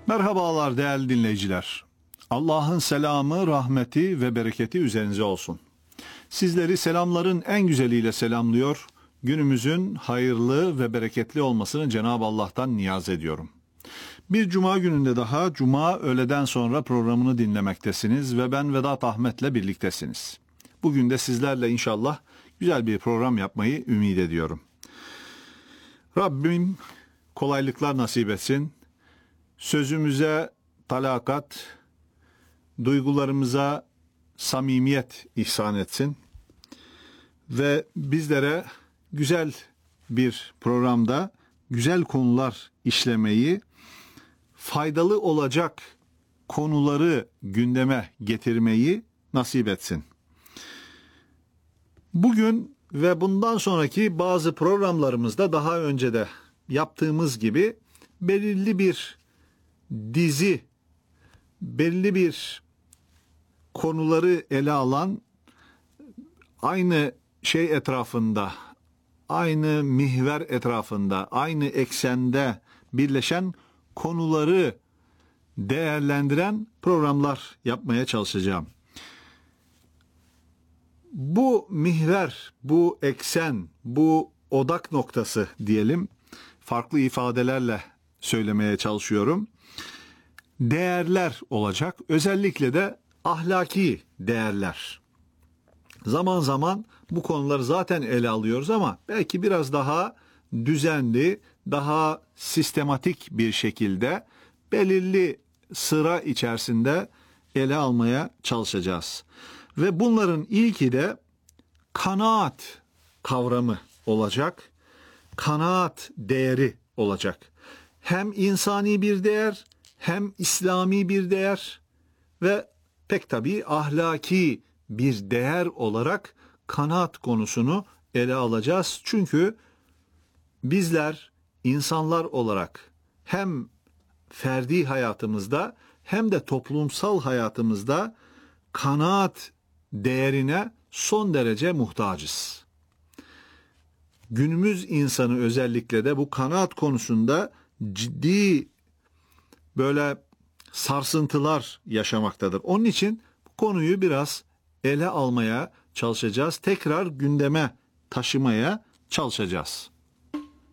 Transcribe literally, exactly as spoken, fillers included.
Merhabalar değerli dinleyiciler. Allah'ın selamı, rahmeti ve bereketi üzerinize olsun. Sizleri selamların en güzeliyle selamlıyor. Günümüzün hayırlı ve bereketli olmasını Cenab-ı Allah'tan niyaz ediyorum. Bir cuma gününde daha cuma öğleden sonra programını dinlemektesiniz ve ben Vedat Ahmet'le birliktesiniz. Bugün de sizlerle inşallah güzel bir program yapmayı ümit ediyorum. Rabbim kolaylıklar nasip etsin. Sözümüze talakat, duygularımıza samimiyet ihsan etsin ve bizlere güzel bir programda güzel konular işlemeyi, faydalı olacak konuları gündeme getirmeyi nasip etsin. Bugün ve bundan sonraki bazı programlarımızda daha önce de yaptığımız gibi belirli bir dizi, belli bir konuları ele alan, aynı şey etrafında, aynı mihver etrafında, aynı eksende birleşen konuları değerlendiren programlar yapmaya çalışacağım. Bu mihver, bu eksen, bu odak noktası diyelim, farklı ifadelerle söylemeye çalışıyorum. Değerler olacak. Özellikle de ahlaki değerler. Zaman zaman bu konuları zaten ele alıyoruz ama belki biraz daha düzenli, daha sistematik bir şekilde belirli sıra içerisinde ele almaya çalışacağız. Ve bunların ilki de kanaat kavramı olacak. Kanaat değeri olacak. Hem insani bir değer, hem İslami bir değer ve pek tabii ahlaki bir değer olarak kanaat konusunu ele alacağız. Çünkü bizler insanlar olarak hem ferdi hayatımızda hem de toplumsal hayatımızda kanaat değerine son derece muhtacız. Günümüz insanı özellikle de bu kanaat konusunda ciddi böyle sarsıntılar yaşamaktadır. Onun için bu konuyu biraz ele almaya çalışacağız. Tekrar gündeme taşımaya çalışacağız.